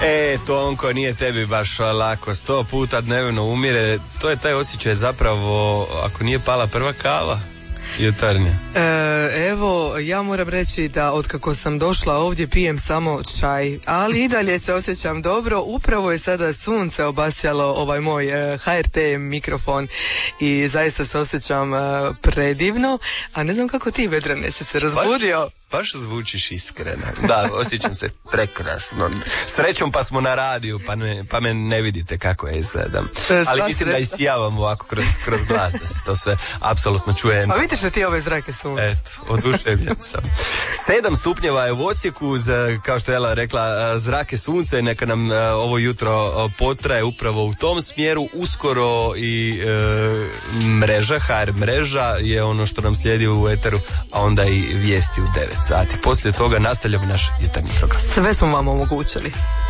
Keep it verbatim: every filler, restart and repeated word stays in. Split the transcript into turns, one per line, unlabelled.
E, Tonko, nije tebi baš lako, sto puta dnevno umire, to je taj osjećaj zapravo, ako nije pala prva kava jutarnja.
E, evo, ja moram reći da otkako sam došla ovdje pijem samo čaj, ali i dalje se osjećam dobro. Upravo je sada sunce obasjalo ovaj moj e, ha er te mikrofon i zaista se osjećam e, predivno. A ne znam kako ti, Vedrane, si se razbudio?
Baš, baš zvučiš iskreno. Da, osjećam se prekrasno. Srećom pa smo na radiju, pa, ne, pa me ne vidite kako ja izgledam. Ali mislim da isijavam ovako kroz, kroz glas, da se to sve apsolutno čuje.
A vidiš da ti ove zrake sunce?
Eto, oduševljen sam. Sedam stupnjeva je u Osijeku, za, kao što je Ela rekla, zrake sunce, neka nam ovo jutro potraje upravo u tom smjeru. Uskoro i e, mreža, ha er mreža je ono što nam slijedi u eteru, a onda i vijesti u devet sati. Poslije toga nastavljamo naš jutarnji program.
Sve smo vam omogućili.